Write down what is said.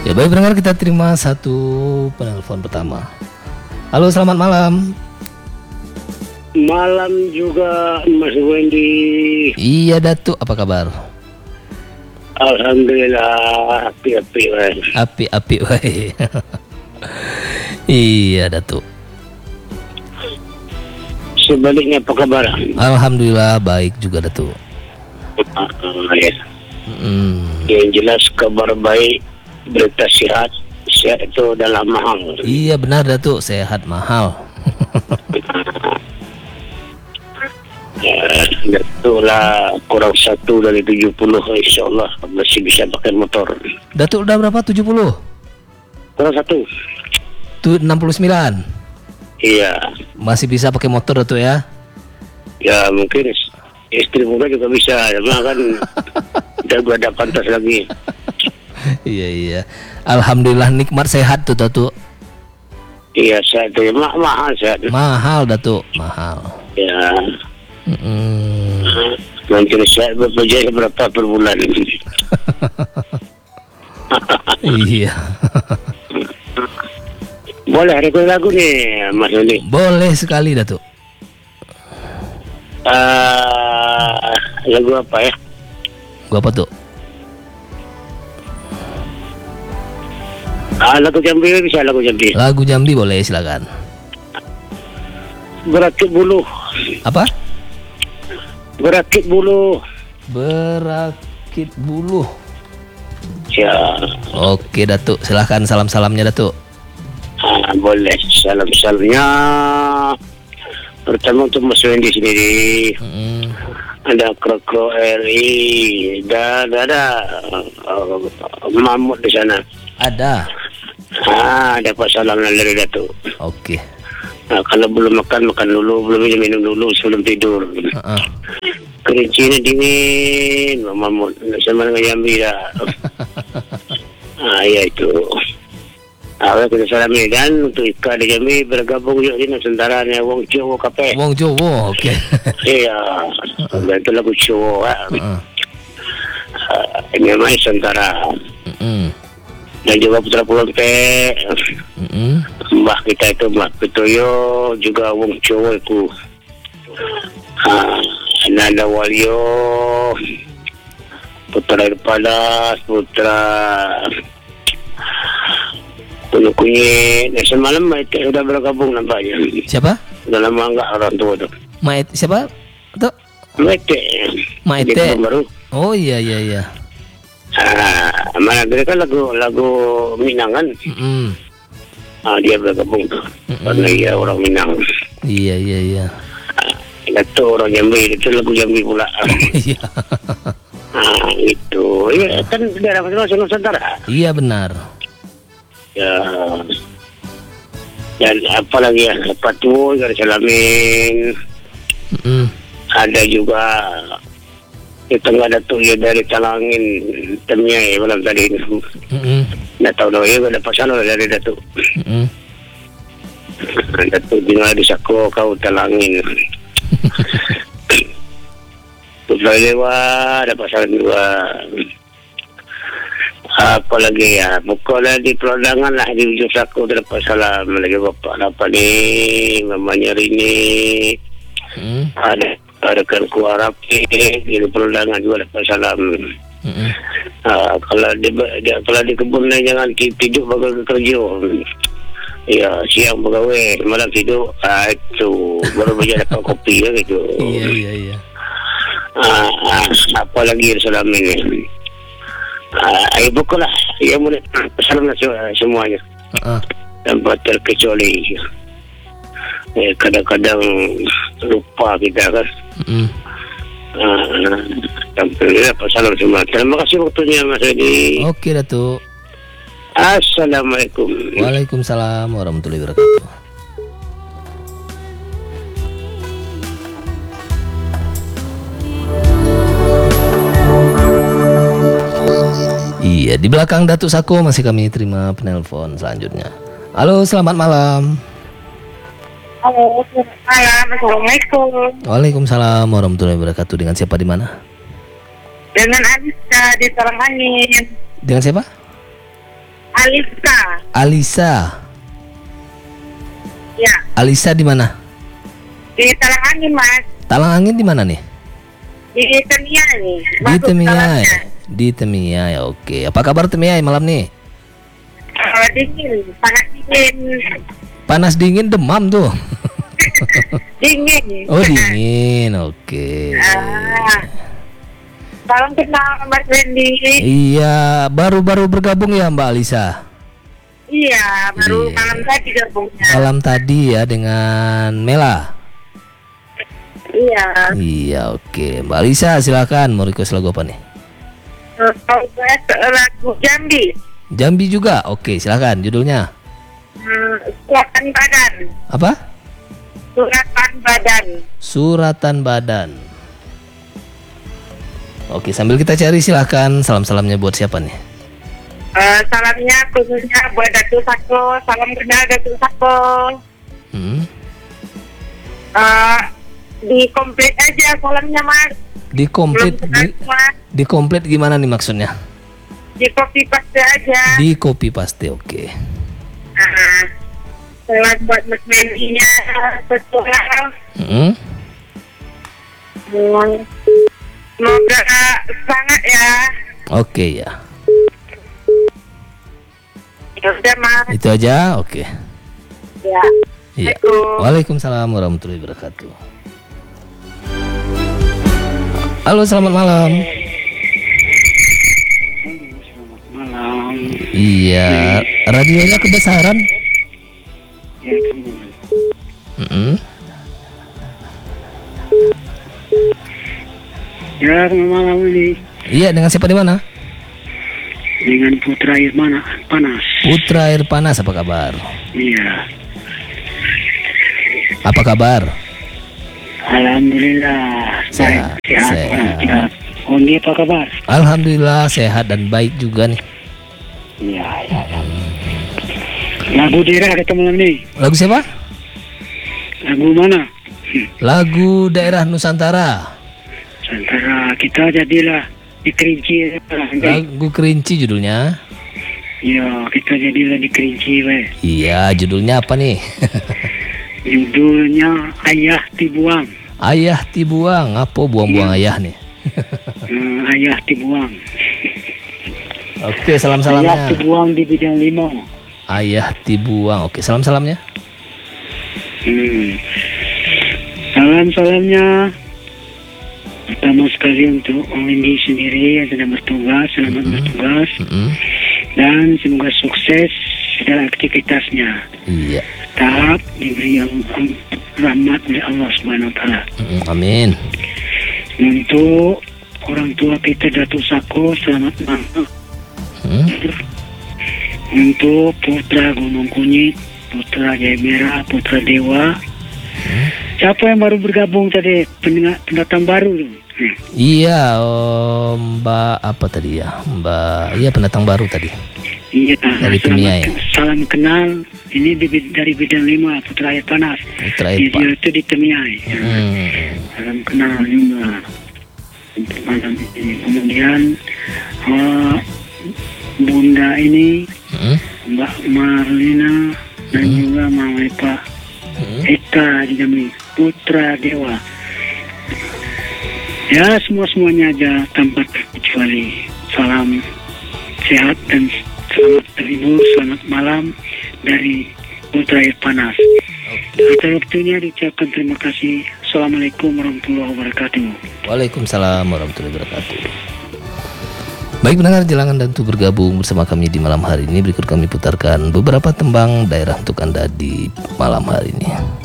Ya baik pendengar, kita terima satu penelpon pertama. Halo, selamat malam. Malam juga Mas Wendy. Iya Datuk, apa kabar? Alhamdulillah, api-api weh. Api-api weh. Iya Datuk. Sebaliknya apa kabar? Alhamdulillah baik juga Datuk. Ya. Yang jelas kabar baik, berita sehat. Sehat itu adalah mahal. Iya benar Datuk, sehat mahal. Ya, itulah kurang 1 dari 70, insyaAllah masih bisa pakai motor. Datuk udah berapa? 70? Kurang 1. Tuh 69. Iya. Masih bisa pakai motor Datuk ya? Ya mungkin istri muda juga bisa, cuma kan udah ada pantas lagi. Iya. Alhamdulillah nikmat sehat tuh Datuk. Iya, sehat itu mahal sehat. Mahal Datuk, mahal. Ya. Nanti saya berapa berapa per bulan. Iya. Boleh request lagu nih Mas Oli? Boleh sekali Datuk. Lagu apa ya? Gua apa tuh? Lagu Jambi bisa, lagu Jambi. Lagu Jambi boleh, silakan. Berakit bulu. Apa? Berakit bulu. Berakit bulu. Ya. Oke Datuk, silahkan salam-salamnya Datuk. Boleh, salam-salamnya. Pertama untuk Mas Wendy sendiri. Ada Kro RI. Ada Mamut di sana. Ada. Dapat salam dari Datuk. Oke. Kalau belum makan dulu, belum minum dulu sebelum tidur. Kerinci ini dingin, Mamut sama dengan Jambi dah. Ya itu. Kita salami dan untuk Ika di Jambi bergabung juga di Nusantara ni Wong Jowo Kape. Wong Jowo, oke. Iya, itu lagu Jowo. Ini main Nusantara. Dan juga Putra Pulau Pe. Mbah kita itu Mbah Petoyo juga Wong Jowo itu. Nanda Walio, Putra Irpadas, Putra Tunu Kunyit. Semalam Maite sudah bergabung nampaknya. Siapa? Sudah lama enggak orang tua tu. Siapa? Tuh? Maite. Baru. Oh iya. Mana dia kan lagu Minang kan? Dia bergabung tu. Karena dia orang Minang. Iya. Itu orang Jambi, itu lagu Jambi pula. Iya. Itu. Ya, kan daerah masing-masing Nusantara. Iya benar. Ya. Dan apa lagi ya? Patuh dari Salamin. Ada juga di tengah Datuk ya dari Talangin Temnyai malam tadi. Nggak tahu dah ya ada pasal dari Datuk. Datuk tinggal di Sako kau Talangin. Putra Dewa ada pasal juga. Apa lagi ya? Pokoknya di Pelandangan lah di ujung Sako dapat salam lagi bapak apa ni mamanya Rini. Ada kan Kuarap di Pelandangan juga dapat salam. Kalau di kebun ni jangan tidur bagai kerja. Ya, siang pegawai, malam tidur. Itu baru baca dapat kopi lah gitu. Iya. Apa lagi salam ini? Bukalah, ya boleh salam semuanya. Tanpa terkecuali. Kadang-kadang lupa kita kan. Alhamdulillah, salam semua. Terima kasih waktunya Mas Edi. Oke Datuk. Assalamualaikum. Waalaikumsalam warahmatullahi wabarakatuh. Iya, di belakang Datuk Sako masih kami terima penelpon selanjutnya. Halo, selamat malam. Halo, selamat malam. Assalamualaikum. Waalaikumsalam warahmatullahi wabarakatuh. Dengan siapa di mana? Dengan Anissa di Tarangangin. Dengan siapa? Alisa. Alisa. Ya, Alisa di mana? di Talang Angin, Mas. Talang Angin di mana nih? Di Temiai. Di Temiai. Di Temiai. Oke. Apa kabar Temiai malam nih? Dingin, panas dingin. Panas dingin demam tuh. Dingin. Oh dingin. Oke. Salam kenal Mas Wendy. Iya, baru-baru bergabung ya Mbak Alisa. Iya, baru Iya. malam tadi gabungnya. Malam tadi ya dengan Mela. Iya. Iya, oke. Mbak Alisa silakan mau request lagu apa nih? Lagu Jambi. Jambi juga. Oke, silakan judulnya. Suratan Badan. Apa? Suratan Badan. Suratan Badan. Oke, sambil kita cari silakan salam-salamnya buat siapa nih? Salamnya khususnya buat Datu Sako. Salam kenal Datu Sako. Di komplit aja salamnya, Mas. Di komplit Belum kenal, Mas. di komplit gimana nih maksudnya? Di copy paste aja. Di copy paste, oke. Selamat buat Mas Wendy-nya. Sesuai. Semoga semangat ya. Oke ya. Ya udah, Mas. Itu aja, oke. Ya. Iya. Waalaikumsalam warahmatullahi wabarakatuh. Halo, selamat malam. Malam. Iya, radionya kebesaran. Ya, ya, selamat malam ini. Iya, dengan siapa di mana? Dengan Putra Air Panas. Putra Air Panas, apa kabar? Iya. Apa kabar? Alhamdulillah. Sehat. Sehat. Ondi apa kabar? Alhamdulillah sehat dan baik juga nih. Iya, iya. Lagu daerah kita malam nih. Lagu siapa? Lagu mana? Lagu daerah Nusantara. Antara kita jadilah di Kerinci. Lagu Kerinci judulnya. Iya, kita jadilah di Kerinci, weh. Iya, judulnya apa nih? Judulnya Ayah Dibuang. Ayah dibuang. Apa buang-buang ayah nih? Ayah Dibuang. Oke, Ayah salam-salamnya. Dibuang di bidang 5. Ayah dibuang. Oke, salam-salamnya. Salam-salamnya pertama sekali untuk Wendy sendiri yang sedang bertugas. Selamat bertugas. Dan semoga sukses dalam aktivitasnya. Iya. Tahap diberi yang rahmat oleh Allah Subhanahu Wa Taala. Amin. Untuk orang tua kita Datuk Sako, selamat malam. Untuk Putra Gunung Kunyit, Putra Jaya Merah, Putra Dewa. Siapa yang baru bergabung tadi? Pendatang baru tuh. Iya, Mbak apa tadi ya? Mbak, iya pendatang baru tadi. Iya. Dari Temiai. Salam kenal. Ini dari bidang 5, Putra Air Panas. Putra Air Panas. Itu di Temiai. Salam kenal juga untuk malam ini. Kemudian Bunda ini, Mbak Marlina dan juga Mama Epa Eka di Jambi, Putra Dewa. Ya, semuanya aja tanpa terkecuali. Salam sehat dan selamat terhibur, selamat malam dari Putra Air Panas. Atas waktunya diucapkan terima kasih. Assalamualaikum warahmatullahi wabarakatuh. Waalaikumsalam warahmatullahi wabarakatuh. Baik pendengar, jangan dan untuk bergabung bersama kami di malam hari ini. Berikut kami putarkan beberapa tembang daerah untuk Anda di malam hari ini.